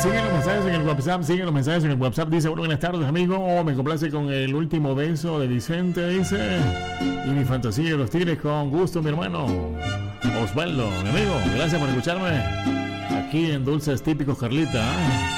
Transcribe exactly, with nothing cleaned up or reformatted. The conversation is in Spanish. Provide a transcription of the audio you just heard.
siguen los mensajes en el WhatsApp, siguen los mensajes en el WhatsApp. Dice, bueno, buenas tardes, amigo. Oh, me complace con el último beso de Vicente, dice. Y mi fantasía de los tigres, con gusto, mi hermano Osvaldo, mi amigo. Gracias por escucharme aquí en Dulces Típicos Carlita.